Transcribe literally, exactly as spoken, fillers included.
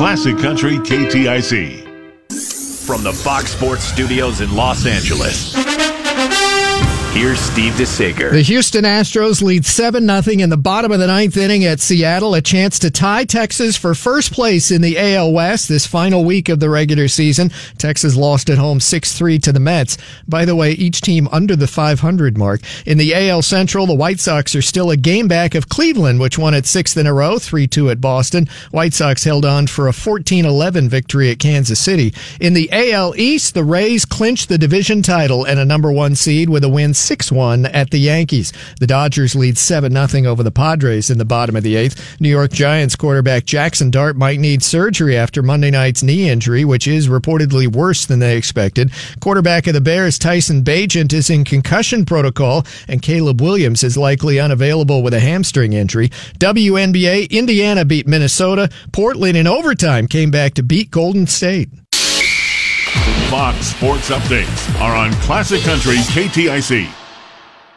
Classic Country K T I C. From the Fox Sports Studios in Los Angeles, here's Steve DeSager. The Houston Astros lead seven nothing in the bottom of the ninth inning at Seattle, a chance to tie Texas for first place in the A L West this final week of the regular season. Texas lost at home six three to the Mets. By the way, each team under the five hundred mark. In the A L Central, the White Sox are still a game back of Cleveland, which won its sixth in a row, three two at Boston. White Sox held on for a fourteen eleven victory at Kansas City. In the A L East, the Rays clinched the division title and a number one seed with a win six one at the Yankees. The Dodgers lead seven nothing over the Padres in the bottom of the eighth. New York Giants quarterback Jackson Dart might need surgery after Monday night's knee injury, which is reportedly worse than they expected. Quarterback of the Bears Tyson Bagent is in concussion protocol, and Caleb Williams is likely unavailable with a hamstring injury. W N B A, Indiana beat Minnesota. Portland in overtime came back to beat Golden State. Fox Sports Updates are on Classic Country K T I C.